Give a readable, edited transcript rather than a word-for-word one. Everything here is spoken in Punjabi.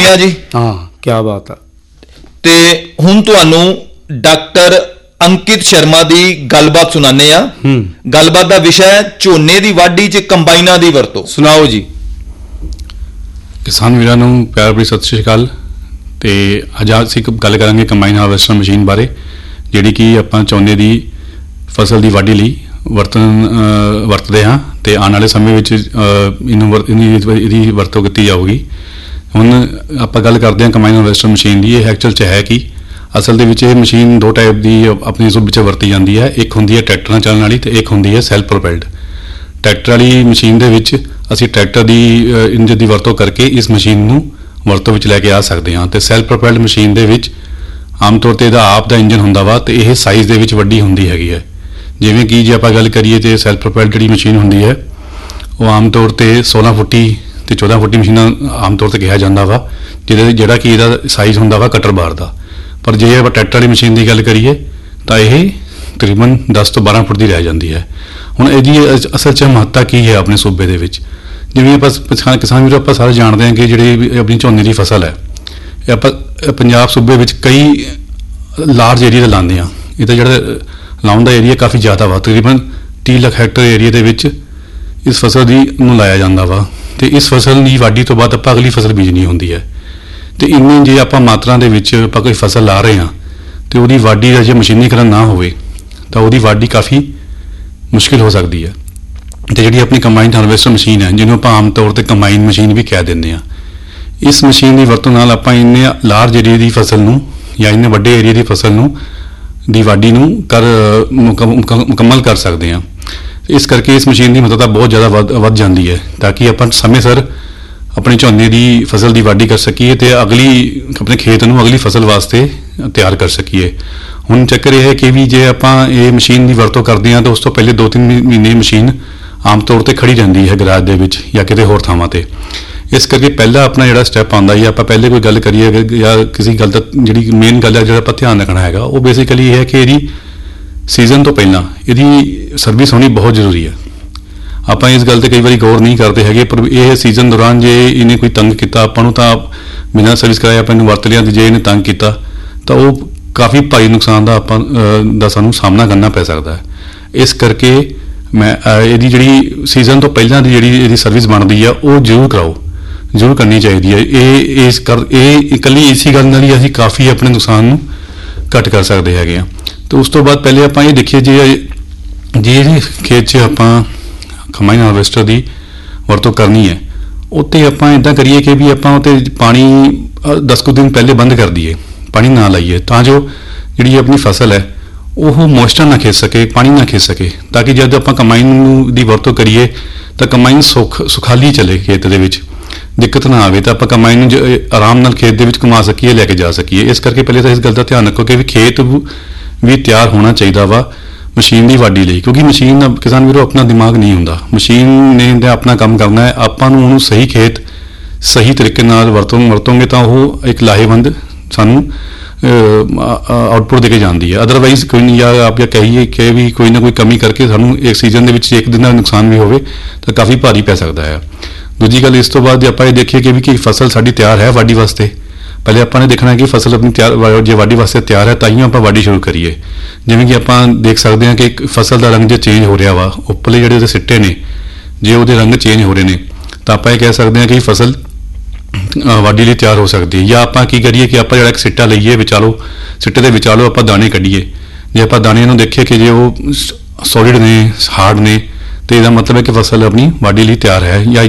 ਸੁਣਿਆ ਜੀ? हाँ, क्या बात है। ਤੇ ਹੁਣ ਤੁਹਾਨੂੰ ਡਾਕਟਰ ਅੰਕਿਤ ਸ਼ਰਮਾ ਦੀ ਗੱਲਬਾਤ ਸੁਣਾਉਂਦੇ ਆ। ਗੱਲਬਾਤ ਦਾ ਵਿਸ਼ਾ ਹੈ ਝੋਨੇ ਦੀ ਵਾਢੀ 'ਚ ਕੰਬਾਈਨਾਂ ਦੀ ਵਰਤੋਂ। सुनाओ जी। ਕਿਸਾਨ ਵੀਰਾਂ ਨੂੰ ਪਿਆਰ ਭਰੀ ਸਤਿ ਸ਼੍ਰੀ ਅਕਾਲ। ਤੇ ਅੱਜ ਅਸੀਂ ਗੱਲ ਕਰਾਂਗੇ ਕੰਬਾਈਨ ਹਾਰਵੈਸਟਰ ਮਸ਼ੀਨ ਬਾਰੇ, ਜਿਹੜੀ ਕਿ ਆਪਾਂ ਝੋਨੇ ਦੀ ਫਸਲ ਦੀ ਵਾਢੀ ਲਈ ਵਰਤਦੇ ਹਾਂ ਤੇ ਆਉਣ ਵਾਲੇ ਸਮੇਂ ਵਿੱਚ ਇਹਦੀ ਵਰਤੋਂ ਕੀਤੀ ਜਾਊਗੀ। ਹੁਣ ਆਪਾਂ ਗੱਲ ਕਰਦੇ ਹਾਂ ਕੰਬਾਈਨ ਹਾਰਵੈਸਟਰ ਮਸ਼ੀਨ ਦੀ। ਇਹ ਐਕਚੁਅਲ 'ਚ ਹੈ ਕਿ ਅਸਲ ਦੇ ਵਿੱਚ ਇਹ ਮਸ਼ੀਨ ਦੋ ਟਾਈਪ ਦੀ ਆਪਣੀ ਸੂਬੇ 'ਚ ਵਰਤੀ ਜਾਂਦੀ ਹੈ। ਇੱਕ ਹੁੰਦੀ ਹੈ ਟਰੈਕਟਰ ਨਾਲ ਚੱਲਣ ਵਾਲੀ ਤੇ ਇੱਕ ਹੁੰਦੀ ਹੈ ਸੈਲਫ ਪ੍ਰੋਪੈਲਡ। ਟਰੈਕਟਰ ਵਾਲੀ ਮਸ਼ੀਨ ਦੇ ਵਿੱਚ ਅਸੀਂ ਟਰੈਕਟਰ ਦੀ ਇੰਜਨ ਦੀ ਵਰਤੋਂ ਕਰਕੇ ਇਸ ਮਸ਼ੀਨ ਨੂੰ ਵਰਤੋਂ ਵਿੱਚ ਲੈ ਕੇ ਆ ਸਕਦੇ ਹਾਂ। ਤੇ ਸੈਲਫ ਪ੍ਰੋਪੈਲਡ ਮਸ਼ੀਨ ਦੇ ਵਿੱਚ ਆਮ ਤੌਰ 'ਤੇ ਇਹਦਾ ਆਪ ਦਾ ਇੰਜਨ ਹੁੰਦਾ ਵਾ ਤੇ ਇਹ ਸਾਈਜ਼ ਦੇ ਵਿੱਚ ਵੱਡੀ ਹੁੰਦੀ ਹੈਗੀ ਹੈ। ਜਿਵੇਂ ਕਿ ਜੇ ਆਪਾਂ ਗੱਲ ਕਰੀਏ ਤੇ ਸੈਲਫ ਪ੍ਰੋਪੈਲਡ ਜਿਹੜੀ ਮਸ਼ੀਨ ਹੁੰਦੀ ਹੈ ਉਹ ਆਮ ਤੌਰ 'ਤੇ 16 ਫੁੱਟੀ ਤੇ 14 ਫੁੱਟੀ ਮਸ਼ੀਨਾਂ ਆਮ ਤੌਰ 'ਤੇ ਕਿਹਾ ਜਾਂਦਾ ਵਾ, ਜਿਹੜਾ ਕਿ ਇਹਦਾ ਸਾਈਜ਼ ਹੁੰਦਾ ਵਾ ਕਟਰ ਬਾਰ ਦਾ। ਪਰ ਜੇ ਆਪਾਂ ਟਰੈਕਟਰ ਵਾਲੀ ਮਸ਼ੀਨ ਦੀ ਗੱਲ ਕਰੀਏ ਤਾਂ ਇਹ ਤਕਰੀਬਨ 10 ਤੋਂ 12 ਫੁੱਟ ਦੀ ਰਹਿ ਜਾਂਦੀ ਹੈ। ਹੁਣ ਇਹਦੀ ਅਸਲ 'ਚ ਮਹੱਤਤਾ ਕੀ ਹੈ ਆਪਣੇ ਸੂਬੇ ਦੇ ਵਿੱਚ? ਜਿਵੇਂ ਆਪਾਂ ਕਿਸਾਨ ਵੀਰੋ ਆਪਾਂ ਸਾਰੇ ਜਾਣਦੇ ਹਾਂ ਕਿ ਜਿਹੜੀ ਆਪਣੀ ਝੋਨੇ ਦੀ ਫਸਲ ਹੈ ਇਹ ਆਪਾਂ ਪੰਜਾਬ ਸੂਬੇ ਵਿੱਚ ਕਈ ਲਾਰਜ ਏਰੀਆ 'ਤੇ ਲਾਉਂਦੇ ਹਾਂ। ਇਹਦਾ ਜਿਹੜਾ ਲਾਉਣ ਦਾ ਏਰੀਆ ਕਾਫੀ ਜ਼ਿਆਦਾ ਵਾ, ਤਕਰੀਬਨ 30 ਲੱਖ ਹੈਕਟਰ ਏਰੀਆ ਦੇ ਵਿੱਚ ਇਸ ਫਸਲ ਨੂੰ ਲਾਇਆ ਜਾਂਦਾ ਵਾ। ਤੇ ਇਸ ਫਸਲ ਦੀ ਵਾਢੀ ਤੋਂ ਬਾਅਦ ਆਪਾਂ ਅਗਲੀ ਫਸਲ ਬੀਜਣੀ ਹੁੰਦੀ ਹੈ। ਤੇ ਇੰਨੀ ਜੇ ਆਪਾਂ ਮਾਤਰਾ ਦੇ ਵਿੱਚ ਆਪਾਂ ਕੋਈ ਫਸਲ ਲਾ ਰਹੇ ਹਾਂ ਤੇ ਉਹਦੀ ਵਾਢੀ ਦਾ ਜੇ ਮਸ਼ੀਨੀਕਰਨ ਨਾ ਹੋਵੇ ਤਾਂ ਉਹਦੀ ਵਾਢੀ ਕਾਫੀ ਮੁਸ਼ਕਿਲ ਹੋ ਸਕਦੀ ਹੈ। ਤੇ ਜਿਹੜੀ ਆਪਣੀ ਕੰਬਾਈਨ ਹਾਰਵੈਸਟਰ ਮਸ਼ੀਨ ਹੈ, ਜਿਹਨੂੰ ਆਪਾਂ ਆਮ ਤੌਰ 'ਤੇ ਕੰਬਾਈਨ ਮਸ਼ੀਨ ਵੀ ਕਹਿ ਦਿੰਦੇ ਹਾਂ, ਇਸ ਮਸ਼ੀਨ ਦੀ ਵਰਤੋਂ ਨਾਲ ਆਪਾਂ ਇੰਨੇ ਲਾਰਜ ਏਰੀਆ ਦੀ ਫਸਲ ਨੂੰ ਜਾਂ ਇੰਨੇ ਵੱਡੇ ਏਰੀਆ ਦੀ ਫਸਲ ਨੂੰ ਦੀ ਵਾਢੀ ਨੂੰ ਮੁਕੰਮਲ ਕਰ ਸਕਦੇ ਹਾਂ। ਇਸ ਕਰਕੇ ਇਸ ਮਸ਼ੀਨ ਦੀ ਮਹੱਤਤਾ ਬਹੁਤ ਜ਼ਿਆਦਾ ਵੱਧ ਜਾਂਦੀ ਹੈ ਤਾਂ ਕਿ ਆਪਾਂ ਸਮੇਂ ਸਿਰ ਆਪਣੇ ਝੋਨੇ ਦੀ ਫਸਲ ਦੀ ਵਾਢੀ ਕਰ ਸਕੀਏ ਤੇ ਆਪਣੇ ਖੇਤ ਨੂੰ ਅਗਲੀ ਫਸਲ ਵਾਸਤੇ ਤਿਆਰ ਕਰ ਸਕੀਏ। ਹੁਣ ਚੱਕਰ ਇਹ ਹੈ ਕਿ ਵੀ ਜੇ ਆਪਾਂ ਇਹ ਮਸ਼ੀਨ ਦੀ ਵਰਤੋਂ ਕਰਦੇ ਹਾਂ ਤਾਂ ਉਸ ਤੋਂ ਪਹਿਲੇ 2-3 ਮਹੀਨੇ ਮਸ਼ੀਨ ਆਮ ਤੌਰ 'ਤੇ ਖੜੀ ਰਹਿੰਦੀ ਹੈ ਗਰਾਜ ਦੇ ਵਿੱਚ ਜਾਂ ਕਿਤੇ ਹੋਰ ਥਾਵਾਂ 'ਤੇ। ਇਸ ਕਰਕੇ ਪਹਿਲਾ ਆਪਣਾ ਜਿਹੜਾ ਸਟੈਪ ਆਉਂਦਾ ਜਾਂ ਆਪਾਂ ਪਹਿਲੇ ਕੋਈ ਗੱਲ ਕਰੀਏ ਜਾਂ ਕਿਸੇ ਗੱਲ ਦਾ ਜਿਹੜੀ ਮੇਨ ਗੱਲ ਹੈ ਜਿਹੜਾ ਆਪਾਂ ਧਿਆਨ ਰੱਖਣਾ ਹੈਗਾ ਉਹ ਬੇਸਿਕਲੀ ਇਹ ਹੈ ਕਿ ਇਹਦੀ ਸੀਜ਼ਨ ਤੋਂ ਪਹਿਲਾਂ ਇਹਦੀ ਸਰਵਿਸ ਹੋਣੀ ਬਹੁਤ ਜ਼ਰੂਰੀ ਹੈ। ਆਪਾਂ ਇਸ ਗੱਲ 'ਤੇ ਕਈ ਵਾਰੀ ਗੌਰ ਨਹੀਂ ਕਰਦੇ ਹੈਗੇ, ਪਰ ਇਹ ਸੀਜ਼ਨ ਦੌਰਾਨ ਜੇ ਇਹਨੇ ਕੋਈ ਤੰਗ ਕੀਤਾ ਆਪਾਂ ਨੂੰ ਤਾਂ ਬਿਨਾਂ ਸਰਵਿਸ ਕਰਾਏ ਆਪਾਂ ਇਹਨੂੰ ਵਰਤ ਲਿਆ ਤੇ ਜੇ ਇਹਨੇ ਤੰਗ ਕੀਤਾ ਤਾਂ ਉਹ ਕਾਫੀ ਭਾਰੀ ਨੁਕਸਾਨ ਦਾ ਸਾਨੂੰ ਸਾਹਮਣਾ ਕਰਨਾ ਪੈ ਸਕਦਾ ਹੈ। ਇਸ ਕਰਕੇ ਮੈਂ ਇਹਦੀ ਜਿਹੜੀ ਸੀਜ਼ਨ ਤੋਂ ਪਹਿਲਾਂ ਦੀ ਜਿਹੜੀ ਇਹਦੀ ਸਰਵਿਸ ਬਣਦੀ ਆ ਉਹ ਜ਼ਰੂਰ ਕਰਨੀ ਚਾਹੀਦੀ ਹੈ। ਇਹ ਇਕੱਲੀ ਇਸੀ ਗੱਲ ਨਾਲ ਹੀ ਅਸੀਂ ਕਾਫੀ ਆਪਣੇ ਨੁਕਸਾਨ ਨੂੰ ਘੱਟ ਕਰ ਸਕਦੇ ਹੈਗੇ ਹਾਂ। ਤੇ ਉਸ ਤੋਂ ਬਾਅਦ ਪਹਿਲੇ ਆਪਾਂ ਇਹ ਦੇਖੀਏ ਜੇ ਖੇਤ 'ਚ ਆਪਾਂ ਕੰਬਾਈਨ ਹਾਰਵੈਸਟਰ ਦੀ ਵਰਤੋਂ ਕਰਨੀ ਹੈ ਉੱਤੇ ਆਪਾਂ ਇੱਦਾਂ ਕਰੀਏ ਕਿ ਵੀ ਆਪਾਂ ਉੱਤੇ ਪਾਣੀ 10 ਕੁ ਦਿਨ ਪਹਿਲੇ ਬੰਦ ਕਰ ਦਈਏ, ਪਾਣੀ ਨਾ ਲਾਈਏ, ਤਾਂ ਜੋ ਜਿਹੜੀ ਆਪਣੀ ਫਸਲ ਹੈ ਉਹ ਮੋਇਸਚਰ ਨਾ ਖਿੱਚ ਸਕੇ, ਪਾਣੀ ਨਾ ਖਿੱਚ ਸਕੇ, ਤਾਂ ਕਿ ਜਦ ਆਪਾਂ ਕੰਬਾਈਨ ਦੀ ਵਰਤੋਂ ਕਰੀਏ ਤਾਂ ਕੰਬਾਈਨ ਸੁਖਾਲੀ ਚੱਲੇ, ਖੇਤ ਦੇ ਵਿੱਚ ਦਿੱਕਤ ਨਾ ਆਵੇ ਤਾਂ ਆਪਾਂ ਕੰਬਾਈਨ ਨੂੰ ਆਰਾਮ ਨਾਲ ਖੇਤ ਦੇ ਵਿੱਚ ਘੁਮਾ ਸਕੀਏ, ਲੈ ਕੇ ਜਾ ਸਕੀਏ। ਇਸ ਕਰਕੇ ਪਹਿਲੇ ਤਾਂ ਇਸ ਗੱਲ ਦਾ ਧਿਆਨ ਰੱਖੋ ਕਿ ਵੀ ਖੇਤ ਵੀ ਤਿਆਰ ਹੋਣਾ ਚਾਹੀਦਾ ਵਾ ਮਸ਼ੀਨ ਦੀ ਵਾਢੀ ਲਈ, ਕਿਉਂਕਿ ਮਸ਼ੀਨ ਦਾ ਕਿਸਾਨ ਵੀਰੋ ਆਪਣਾ ਦਿਮਾਗ ਨਹੀਂ ਹੁੰਦਾ। ਮਸ਼ੀਨ ਨੇ ਆਪਣਾ ਕੰਮ ਕਰਨਾ ਹੈ, ਆਪਾਂ ਨੂੰ ਉਹਨੂੰ ਸਹੀ ਖੇਤ ਸਹੀ ਤਰੀਕੇ ਨਾਲ ਵਰਤੋਂਗੇ ਤਾਂ ਉਹ ਇੱਕ ਲਾਹੇਵੰਦ ਸਾਨੂੰ ਆਊਟਪੁੱਟ ਦੇ ਕੇ ਜਾਂਦੀ ਹੈ। ਅਦਰਵਾਈਜ਼ ਕੋਈ ਨਹੀਂ, ਜਾਂ ਆਪ ਕਹੀਏ ਕਿ ਵੀ ਕੋਈ ਨਾ ਕੋਈ ਕਮੀ ਕਰਕੇ ਸਾਨੂੰ ਇੱਕ ਸੀਜ਼ਨ ਦੇ ਵਿੱਚ ਇੱਕ ਦਿਨ ਦਾ ਨੁਕਸਾਨ ਵੀ ਹੋਵੇ ਤਾਂ ਕਾਫੀ ਭਾਰੀ ਪੈ ਸਕਦਾ ਹੈ। ਦੂਜੀ ਗੱਲ, ਇਸ ਤੋਂ ਬਾਅਦ ਜੇ ਆਪਾਂ ਇਹ ਦੇਖੀਏ ਕਿ ਵੀ ਕੀ ਫਸਲ ਸਾਡੀ ਤਿਆਰ ਹੈ ਵਾਢੀ ਵਾਸਤੇ, ਪਹਿਲੇ ਆਪਾਂ ਨੇ ਦੇਖਣਾ ਕਿ ਫਸਲ ਆਪਣੀ ਤਿਆਰ ਜੇ ਵਾਢੀ ਵਾਸਤੇ ਤਿਆਰ ਹੈ ਤਾਂ ਹੀ ਆਪਾਂ ਵਾਢੀ ਸ਼ੁਰੂ ਕਰੀਏ। ਜਿਵੇਂ ਕਿ ਆਪਾਂ ਦੇਖ ਸਕਦੇ ਹਾਂ ਕਿ ਇੱਕ ਫਸਲ ਦਾ ਰੰਗ ਜੇ ਚੇਂਜ ਹੋ ਰਿਹਾ ਵਾ, ਉੱਪਰਲੇ ਜਿਹੜੇ ਉਹਦੇ ਸਿੱਟੇ ਨੇ ਜੇ ਉਹਦੇ ਰੰਗ ਚੇਂਜ ਹੋ ਰਹੇ ਨੇ ਤਾਂ ਆਪਾਂ ਇਹ ਕਹਿ ਸਕਦੇ ਹਾਂ ਕਿ ਫਸਲ ਵਾਢੀ ਲਈ ਤਿਆਰ ਹੋ ਸਕਦੀ ਹੈ। ਜਾਂ ਆਪਾਂ ਕੀ ਕਰੀਏ ਕਿ ਆਪਾਂ ਜਿਹੜਾ ਇੱਕ ਸਿੱਟਾ ਲਈਏ, ਸਿੱਟੇ ਦੇ ਵਿਚਾਲੋ ਆਪਾਂ ਦਾਣੇ ਕੱਢੀਏ। ਜੇ ਆਪਾਂ ਦਾਣਿਆਂ ਨੂੰ ਦੇਖੀਏ ਕਿ ਜੇ ਉਹ ਸੋਲਿਡ ਨੇ, ਹਾਰਡ ਨੇ, ਤੇ ਇਹਦਾ ਮਤਲਬ ਹੈ ਕਿ ਫਸਲ ਆਪਣੀ ਵਾਢੀ ਲਈ ਤਿਆਰ ਹੈ। ਜਾਂ